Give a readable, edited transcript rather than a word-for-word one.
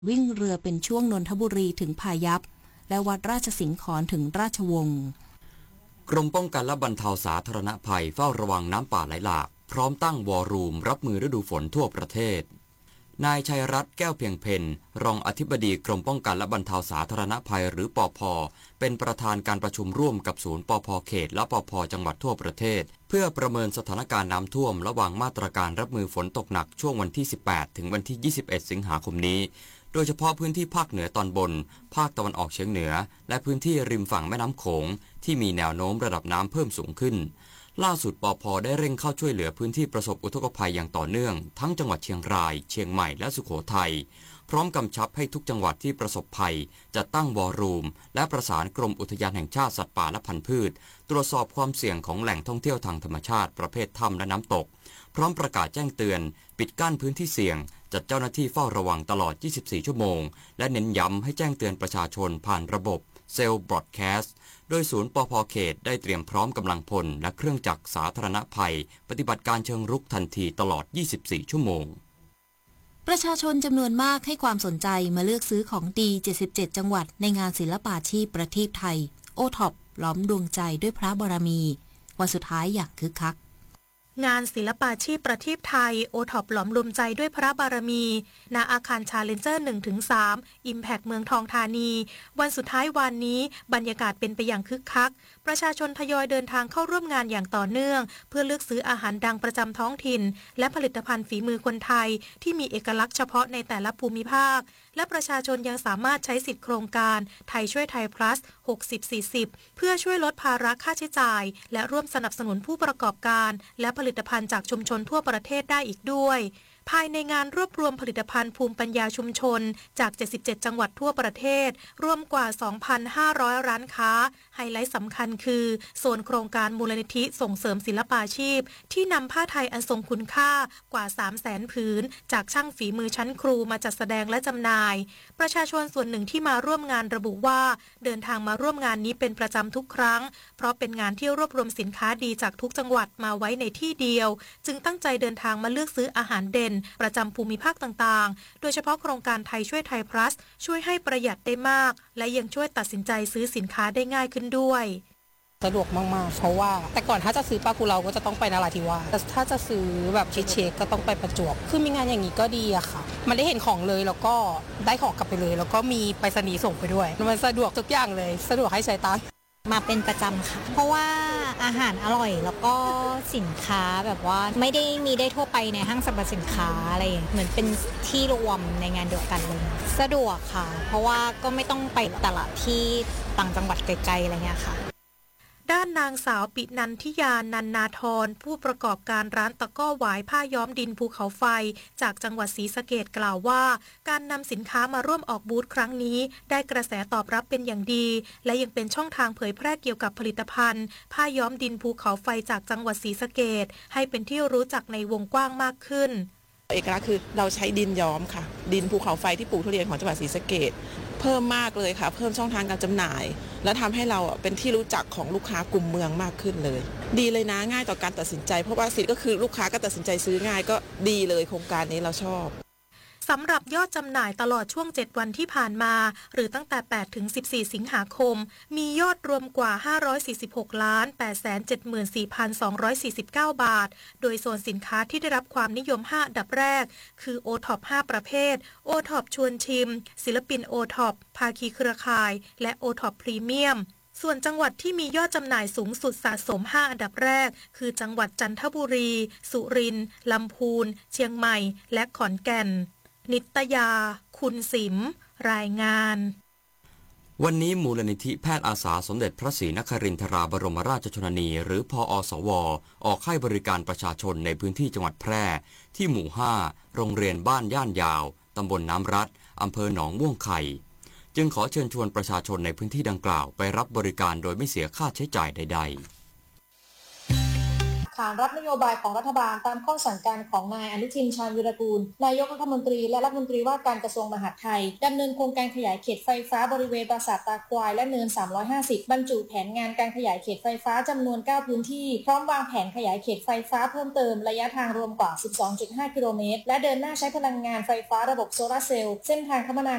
วิ่งเรือเป็นช่วงนนทบุรีถึงพายัพและวัดราชสิงขรถึงราชวงศ์กรมป้องกันและบรรเทาสาธารณภัยเฝ้าระวังน้ำป่าไหลหลากพร้อมตั้งวอร์รูมรับมือฤดูฝนทั่วประเทศนายชัยรัตน์แก้วเพียงเพ็ญรองอธิบดีกรมป้องกันและบรรเทาสาธารณภัยหรือปภ.เป็นประธานการประชุมร่วมกับศูนย์ปภ.เขตและปภ.จังหวัดทั่วประเทศเพื่อประเมินสถานการณ์น้ำท่วมและวางมาตรการรับมือฝนตกหนักช่วงวันที่ 18 ถึงวันที่ 21 สิงหาคมนี้โดยเฉพาะพื้นที่ภาคเหนือตอนบนภาคตะวันออกเฉียงเหนือและพื้นที่ริมฝั่งแม่น้ำโขงที่มีแนวโน้มระดับน้ำเพิ่มสูงขึ้นล่าสุดปภ.ได้เร่งเข้าช่วยเหลือพื้นที่ประสบอุทกภัยอย่างต่อเนื่องทั้งจังหวัดเชียงรายเชียงใหม่และสุโขทัยพร้อมกำชับให้ทุกจังหวัดที่ประสบภัยจัดตั้งวอร์รูมและประสานกรมอุทยานแห่งชาติสัตว์ป่าและพันธุ์พืชตรวจสอบความเสี่ยงของแหล่งท่องเที่ยวทางธรรมชาติประเภทถ้ำและน้ำตกพร้อมประกาศแจ้งเตือนปิดกั้นพื้นที่เสี่ยงจัดเจ้าหน้าที่เฝ้าระวังตลอด 24 ชั่วโมงและเน้นย้ำให้แจ้งเตือนประชาชนผ่านระบบเซลล์บรอดแคสต์โดยศูนย์ปภ.เขตได้เตรียมพร้อมกำลังพลและเครื่องจักรสาธารณภัยปฏิบัติการเชิงรุกทันทีตลอด 24 ชั่วโมงประชาชนจำนวนมากให้ความสนใจมาเลือกซื้อของดี 77 จังหวัดในงานศิลปาชีพประทีปไทยโอท็อปล้อมดวงใจด้วยพระบารมีวันสุดท้ายอย่างคึกคักงานศิลปาชีพประทีปไทยโอท็อปหลอมรวมใจด้วยพระบารมีณอาคารชาเลนเจอร์ 1-3 Impact เมืองทองธานีวันสุดท้ายวันนี้บรรยากาศเป็นไปอย่างคึกคักประชาชนทยอยเดินทางเข้าร่วมงานอย่างต่อเนื่องเพื่อเลือกซื้ออาหารดังประจำท้องถิ่นและผลิตภัณฑ์ฝีมือคนไทยที่มีเอกลักษณ์เฉพาะในแต่ละภูมิภาคและประชาชนยังสามารถใช้สิทธิโครงการไทยช่วยไทย plus 60-40 เพื่อช่วยลดภาระค่าใช้จ่ายและร่วมสนับสนุนผู้ประกอบการและผลิตภัณฑ์จากชุมชนทั่วประเทศได้อีกด้วยภายในงานรวบรวมผลิตภัณฑ์ภูมิปัญญาชุมชนจาก 77 จังหวัดทั่วประเทศรวมกว่า 2,500 ร้านค้าไฮไลท์สำคัญคือโซนโครงการมูลนิธิส่งเสริมศิลปาชีพที่นำผ้าไทยอันทรงคุณค่ากว่า 300,000 ผืนจากช่างฝีมือชั้นครูมาจัดแสดงและจำหน่ายประชาชนส่วนหนึ่งที่มาร่วมงานระบุว่าเดินทางมาร่วมงานนี้เป็นประจำทุกครั้งเพราะเป็นงานที่รวบรวมสินค้าดีจากทุกจังหวัดมาไว้ในที่เดียวจึงตั้งใจเดินทางมาเลือกซื้ออาหารเด่นประจำภูมิภาคต่างๆโดยเฉพาะโครงการไทยช่วยไทย plus ช่วยให้ประหยัดได้มากและยังช่วยตัดสินใจซื้อสินค้าได้ง่ายขึ้นด้วยสะดวกมากๆเพราะว่าแต่ก่อนถ้าจะซื้อปลากุเลาก็จะต้องไปนราธิวาสแต่ถ้าจะซื้อแบบเช็คก็ต้องไปประจวบคือมีงานอย่างนี้ก็ดีอะค่ะมันได้เห็นของเลยแล้วก็ได้ของกลับไปเลยแล้วก็มีไปรษณีย์ส่งไปด้วยมันสะดวกทุกอย่างเลยสะดวกให้ใช้ตังค์มาเป็นประจำค่ะเพราะว่าอาหารอร่อยแล้วก็สินค้าแบบว่าไม่ได้มีได้ทั่วไปในห้างสรรพสินค้าอะไรเหมือนเป็นที่รวมในงานเดียวกันเลยสะดวกค่ะเพราะว่าก็ไม่ต้องไปตลาดที่ต่างจังหวัดไกลๆอะไรเงี้ยค่ะด้านนางสาวปินันทิยานันนาธรผู้ประกอบการร้านตะก้อหวายผ้าย้อมดินภูเขาไฟจากจังหวัดศรีสะเกษกล่าวว่าการนำสินค้ามาร่วมออกบูธครั้งนี้ได้กระแสตอบรับเป็นอย่างดีและยังเป็นช่องทางเผยแพร่เกี่ยวกับผลิตภัณฑ์ผ้าย้อมดินภูเขาไฟจากจังหวัดศรีสะเกษให้เป็นที่รู้จักในวงกว้างมากขึ้นเอกลักษณ์คือเราใช้ดินย้อมค่ะดินภูเขาไฟที่ปลูกทุเรียนของจังหวัดศรีสะเกษเพิ่มมากเลยค่ะเพิ่มช่องทางการจำหน่ายและทำให้เราเป็นที่รู้จักของลูกค้ากลุ่มเมืองมากขึ้นเลยดีเลยนะง่ายต่อการตัดสินใจเพราะว่าสิทธิ์ก็คือลูกค้าก็ตัดสินใจซื้อง่ายก็ดีเลยโครงการนี้เราชอบสำหรับยอดจำหน่ายตลอดช่วง7วันที่ผ่านมาหรือตั้งแต่8ถึง14สิงหาคมมียอดรวมกว่า546,874,249 บาทโดยโซนสินค้าที่ได้รับความนิยม5อันดับแรกคือ O-TOP 5 ประเภท O-TOP ชวนชิมศิลปิน O-TOP ภาคีเครือข่ายและ O-TOP พรีเมียมส่วนจังหวัดที่มียอดจำหน่ายสูงสุดสะสม5อันดับแรกคือจังหวัดจันทบุรีสุรินทร์ลำพูนเชียงใหม่และขอนแก่นนิตยาคุณสิมรายงานวันนี้มูลนิธิแพทย์อาสาสมเด็จพระศรีนครินทราบรมราชชนนีหรือพอสวออกให้บริการประชาชนในพื้นที่จังหวัดแพร่ที่หมู่5โรงเรียนบ้านย่านยาวตำบลน้ำรัดอำเภอหนองม่วงไข่จึงขอเชิญชวนประชาชนในพื้นที่ดังกล่าวไปรับบริการโดยไม่เสียค่าใช้จ่ายใดๆขานรับนโยบายของรัฐบาลตามข้อสั่งการของนายอนุทินชาญวีรกูลนายกรัฐมนตรีและรัฐมนตรีว่าการกระทรวงมหาดไทยดำเนินโครงการขยายเขตไฟฟ้าบริเวณปราสาทตาควายและเนิน350บรรจุแผนงานการขยายเขตไฟฟ้าจำนวน9พื้นที่พร้อมวางแผนขยายเขตไฟฟ้าเพิ่มเติมระยะทางรวมกว่า 12.5 กิโลเมตรและเดินหน้าใช้พลังงานไฟฟ้าระบบโซลาร์เซลล์เส้นทางคมนา